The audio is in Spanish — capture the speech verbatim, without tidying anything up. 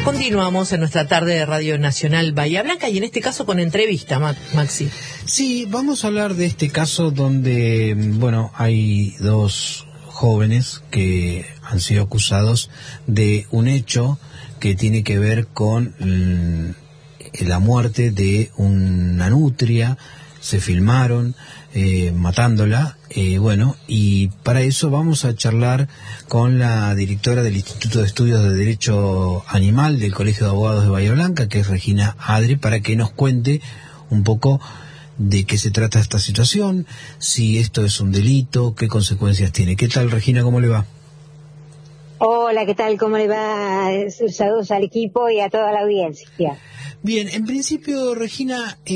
Continuamos en nuestra tarde de Radio Nacional Bahía Blanca y en este caso con entrevista, Maxi. Sí, vamos a hablar de este caso donde, bueno, hay dos jóvenes que han sido acusados de un hecho que tiene que ver con mm, la muerte de una nutria. Se filmaron eh, matándola, eh, bueno, y para eso vamos a charlar con la directora del Instituto de Estudios de Derecho Animal del Colegio de Abogados de Bahía Blanca, que es Regina Adri, para que nos cuente un poco de qué se trata esta situación, si esto es un delito, qué consecuencias tiene. ¿Qué tal, Regina? ¿Cómo le va? Hola, ¿qué tal? ¿Cómo le va? Saludos al equipo y a toda la audiencia. Bien, en principio, Regina...